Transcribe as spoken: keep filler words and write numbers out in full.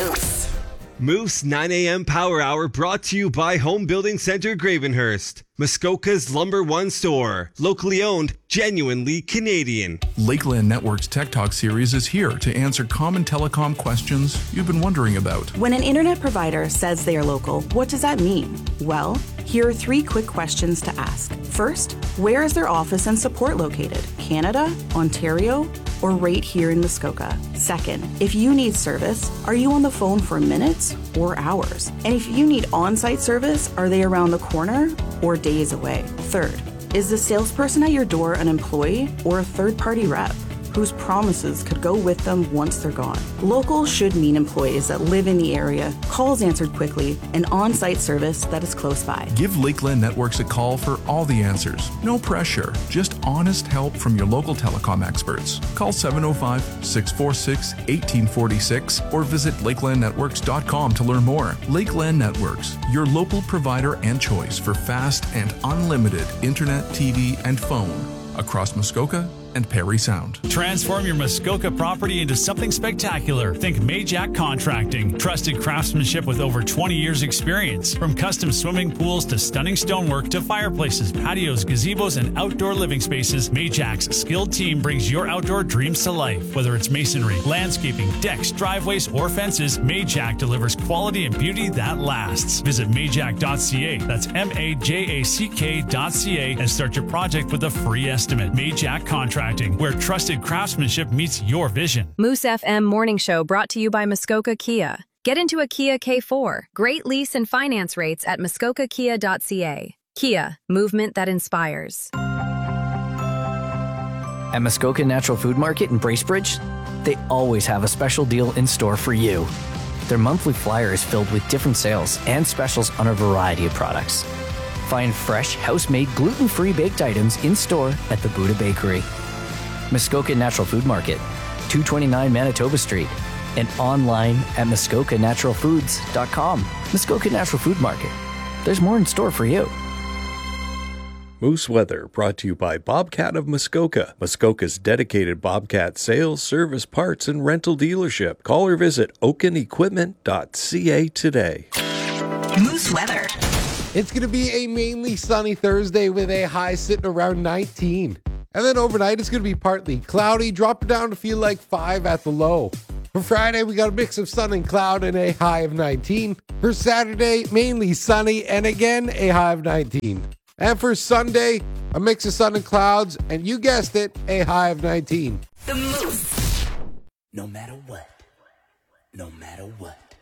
Moose. Moose nine a.m. Power Hour brought to you by Home Building Center Gravenhurst, Muskoka's Lumber One store. Locally owned, genuinely Canadian. Lakeland Network's Tech Talk series is here to answer common telecom questions you've been wondering about. When an internet provider says they are local, what does that mean? Well, here are three quick questions to ask. First, where is their office and support located? Canada, Ontario, or right here in Muskoka? Second, if you need service, are you on the phone for minutes or hours? And if you need on-site service, are they around the corner or days away? Third, is the salesperson at your door an employee or a third-party rep whose promises could go with them once they're gone? Local should mean employees that live in the area, calls answered quickly, and on-site service that is close by. Give Lakeland Networks a call for all the answers. No pressure, just honest help from your local telecom experts. Call seven oh five, six four six, one eight four six or visit lakeland networks dot com to learn more. Lakeland Networks, your local provider and choice for fast and unlimited internet, T V, and phone across Muskoka and Parry Sound. Transform your Muskoka property into something spectacular. Think Majak Contracting. Trusted craftsmanship with over twenty years experience. From custom swimming pools to stunning stonework to fireplaces, patios, gazebos, and outdoor living spaces, Majak's skilled team brings your outdoor dreams to life. Whether it's masonry, landscaping, decks, driveways, or fences, Majak delivers quality and beauty that lasts. Visit majak dot c a. That's M A J A C K dot C A and start your project with a free estimate. Majak Contracting, where trusted craftsmanship meets your vision. Moose F M Morning Show brought to you by Muskoka Kia. Get into a Kia K four. Great lease and finance rates at muskoka kia dot c a. Kia, movement that inspires. At Muskoka Natural Food Market in Bracebridge, they always have a special deal in store for you. Their monthly flyer is filled with different sales and specials on a variety of products. Find fresh, house-made, gluten-free baked items in store at the Buddha Bakery. Muskoka Natural Food Market, two twenty-nine Manitoba Street, and online at muskoka natural foods dot com. Muskoka Natural Food Market. There's more in store for you. Moose Weather brought to you by Bobcat of Muskoka, Muskoka's dedicated Bobcat sales, service, parts, and rental dealership. Call or visit oaken equipment dot c a today. Moose Weather. It's going to be a mainly sunny Thursday with a high sitting around nineteen. And then overnight, it's going to be partly cloudy, dropping down to feel like five at the low. For Friday, we got a mix of sun and cloud and a high of nineteen. For Saturday, mainly sunny and again a high of nineteen. And for Sunday, a mix of sun and clouds, and you guessed it, a high of nineteen. The Moose. No matter what, no matter what.